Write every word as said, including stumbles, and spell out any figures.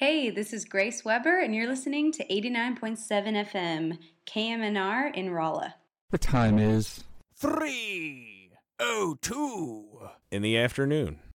Hey, this is Grace Weber, and you're listening to eighty-nine point seven F M, K M N R in Rolla. The time is three oh two in the afternoon.